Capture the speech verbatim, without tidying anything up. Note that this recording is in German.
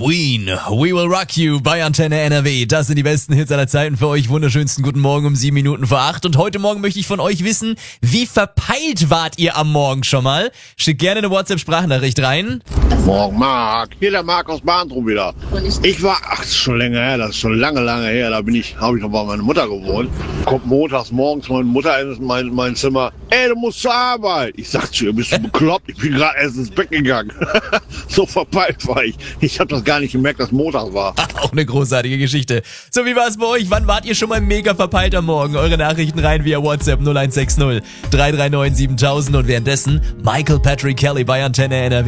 Queen, We Will Rock You bei Antenne N R W. Das sind die besten Hits aller Zeiten für euch. Wunderschönsten guten Morgen um sieben Minuten vor acht. Und heute Morgen möchte ich von euch wissen, wie verpeilt wart ihr am Morgen schon mal? Schickt gerne eine WhatsApp-Sprachnachricht rein. Morgen, Marc. Hier der Marc aus Bahntrum wieder. Ich war, ach, das ist schon länger her, das ist schon lange, lange her. Da bin ich, habe ich noch bei meiner Mutter gewohnt. Kommt montags morgens meine Mutter in mein, mein Zimmer. Ey, du musst zur Arbeit. Ich sag zu ihr, bist du bekloppt? Ich bin gerade erst ins Bett gegangen. So verpeilt war ich. Ich habe das gar nicht gemerkt, dass Montag war. Auch eine großartige Geschichte. So, wie war es bei euch? Wann wart ihr schon mal mega verpeilt am Morgen? Eure Nachrichten rein via WhatsApp null eins sechs null drei drei neun siebentausend und währenddessen Michael Patrick Kelly bei Antenne N R W.